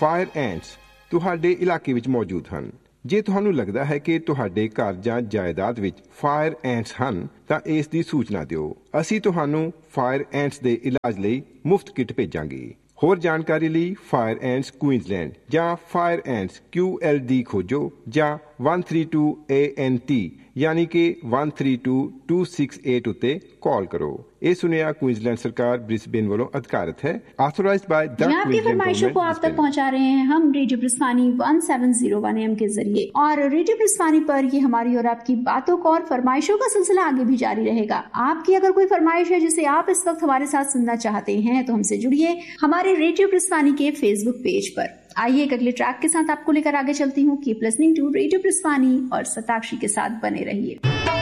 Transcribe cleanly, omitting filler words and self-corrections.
Fire ਐਂਟਸ ਤੁਹਾਡੇ ਇਲਾਕੇ ਵਿੱਚ ਮੌਜੂਦ ਹਨ। ਜੇ ਤੁਹਾਨੂੰ ਲੱਗਦਾ ਹੈ ਕਿ ਤੁਹਾਡੇ ਘਰ ਜਾਂ ਜਾਇਦਾਦ ਵਿੱਚ ਫਾਇਰ ਐਂਟਸ ਹਨ ਤਾਂ ਇਸ ਦੀ ਸੂਚਨਾ ਦਿਓ। ਅਸੀਂ ਤੁਹਾਨੂੰ ਫਾਇਰ ਐਂਟਸ ਦੇ ਇਲਾਜ ਲਈ ਮੁਫਤ ਕਿੱਟ ਭੇਜਾਂਗੇ। ਹੋਰ ਜਾਣਕਾਰੀ ਲਈ ਫਾਇਰ ਐਂਟਸ ਕੁਈਨਜ਼ਲੈਂਡ ਜਾਂ ਫਾਇਰ ਐਂਟਸ QLD ਖੋਜੋ ਜਾਂ 132 ANT यानी कि 132268 उत्ते कॉल करो। ये सुनिया क्वींसलैंड सरकार ब्रिस्बेन वालों अधिकारित है, ऑथराइज्ड बाय द आपकी फरमाइशों को आप तक पहुंचा रहे हैं हम रेडियो ब्रिस्बानी 1701 AM के जरिए, और रेडियो ब्रिस्बानी पर ये हमारी और आपकी बातों का और फरमाइशों का सिलसिला आगे भी जारी रहेगा। आपकी अगर कोई फरमाइश है जिसे आप इस वक्त हमारे साथ सुनना चाहते हैं तो हमसे जुड़िए हमारे रेडियो ब्रिस्बानी के फेसबुक पेज पर। आइए एक अगले ट्रैक के साथ आपको लेकर आगे चलती हूँ। कीप लिसनिंग टू रेडियो ब्रिस्बानी और सताक्षी के साथ बने रहिए।